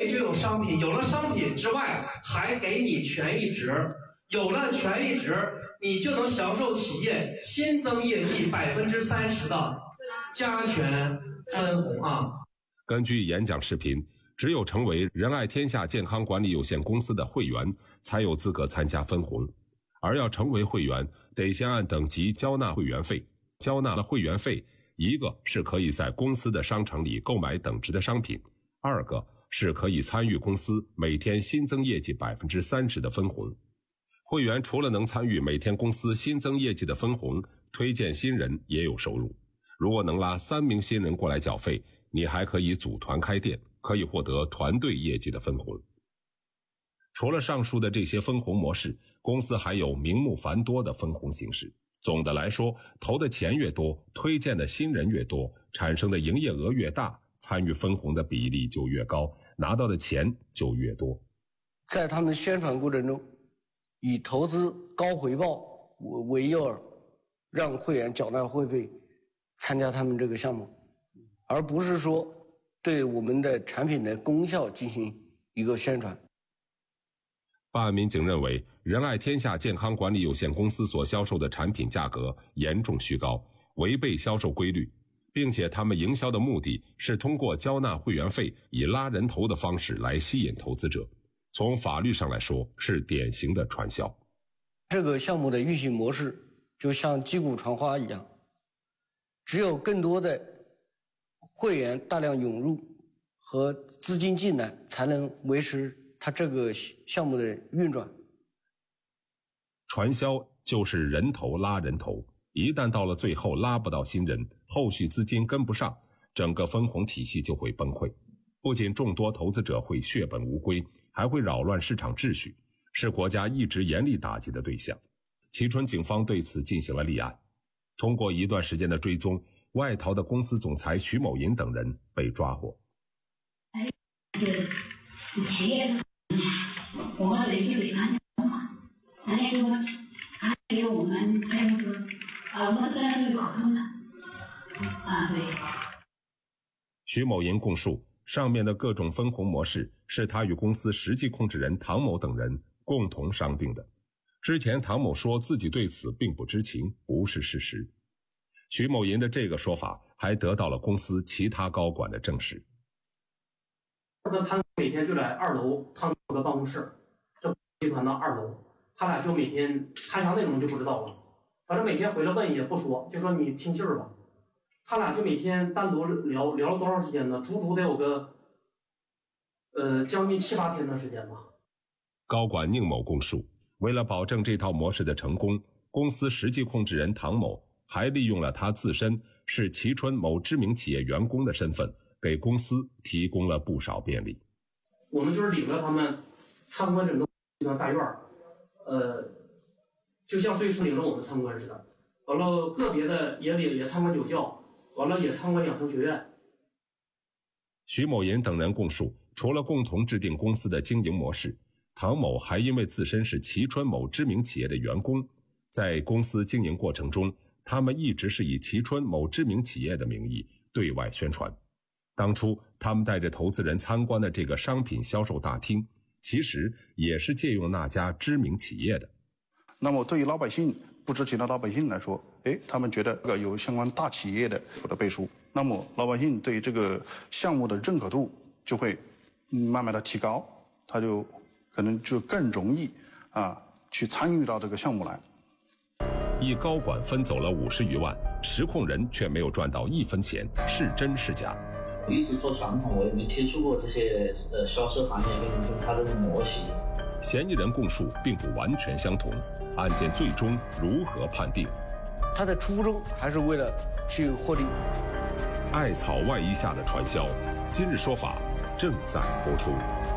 就有商品，有了商品之外，还给你权益值。有了权益值，你就能享受企业新增业绩30%的加权分红啊！ 根据演讲视频，只有成为仁爱天下健康管理有限公司的会员，才有资格参加分红。而要成为会员，得先按等级交纳会员费。交纳了会员费，一个是可以在公司的商城里购买等值的商品，二个是可以参与公司每天新增业绩30%的分红。会员除了能参与每天公司新增业绩的分红，推荐新人也有收入。如果能拉3名新人过来缴费，你还可以组团开店，可以获得团队业绩的分红。除了上述的这些分红模式，公司还有名目繁多的分红形式。总的来说，投的钱越多，推荐的新人越多，产生的营业额越大，参与分红的比例就越高，拿到的钱就越多。 在他们宣传过程中，以投资高回报为诱饵，让会员缴纳会费参加他们这个项目，而不是说对我们的产品的功效进行一个宣传。 办案民警认为，仁爱天下健康管理有限公司所销售的产品价格严重虚高，违背销售规律，并且他们营销的目的是通过交纳会员费，以拉人头的方式来吸引投资者。从法律上来说，是典型的传销。 这个项目的运行模式就像击鼓传花一样，只有更多的会员大量涌入和资金进来，才能维持它这个项目的运转。 传销就是人头拉人头，一旦到了最后拉不到新人，后续资金跟不上，整个分红体系就会崩溃。不仅众多投资者会血本无归，还会扰乱市场秩序，是国家一直严厉打击的对象。蕲春警方对此进行了立案，通过一段时间的追踪，外逃的公司总裁徐某银等人被抓获。 企业我们得去给他嘛，人家说还有我们开公司，我们虽然是搞通的，对。 徐某银供述，上面的各种分红模式是他与公司实际控制人唐某等人共同商定的。之前唐某说自己对此并不知情，不是事实。徐某银的这个说法还得到了公司其他高管的证实。 他每天就在2楼唐某的办公室，这集团的2楼，他俩就每天谈啥内容就不知道了，反正每天回来问也不说，就说你听信儿吧。他俩就每天单独聊了多长时间呢？足足得有个将近7、8天的时间吧。 高管宁某供述，为了保证这套模式的成功，公司实际控制人唐某还利用了他自身是蕲春某知名企业员工的身份，给公司提供了不少便利。 我们就是领着他们参观整个集团大院，就像最初领着我们参观似的。完了，个别的也参观酒窖，完了也参观养成学院。 徐某银等人供述，除了共同制定公司的经营模式，唐某还因为自身是蕲春某知名企业的员工，在公司经营过程中，他们一直是以蕲春某知名企业的名义对外宣传。当初他们带着投资人参观的这个商品销售大厅，其实也是借用那家知名企业的。 那么对于老百姓，不知情的老百姓来说，他们觉得这个有相关大企业的背书，那么老百姓对这个项目的认可度就会慢慢的提高，他就可能就更容易去参与到这个项目来。 一高管分走了50余万，实控人却没有赚到1分钱，是真是假？ 我一直做传统，我也没接触过这些销售行业跟他这个模型。 嫌疑人供述并不完全相同，案件最终如何判定？ 他的初衷还是为了去获利。 艾草外衣下的传销，今日说法正在播出。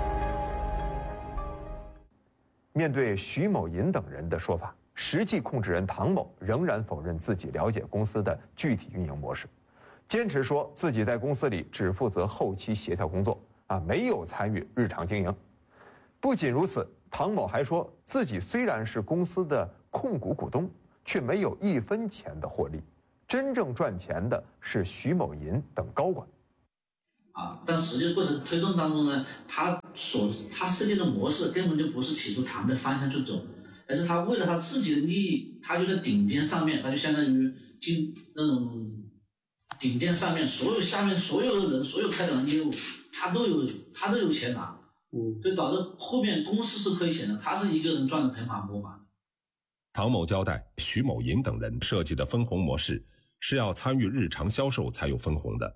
面对徐某银等人的说法，实际控制人唐某仍然否认自己了解公司的具体运营模式，坚持说自己在公司里只负责后期协调工作，没有参与日常经营。不仅如此，唐某还说自己虽然是公司的控股股东，却没有1分钱的获利，真正赚钱的是徐某银等高管。 但实际过程推动当中呢，他他设计的模式根本就不是起初谈的方向去走，而是他为了他自己的利益，他就在顶尖上面，他就相当于那种顶尖上面下面所有的人，所有开展的业务，他都有钱拿，就导致后面公司是亏钱的，他是一个人赚的盆满钵满。 唐某交代，徐某银等人设计的分红模式是要参与日常销售才有分红的，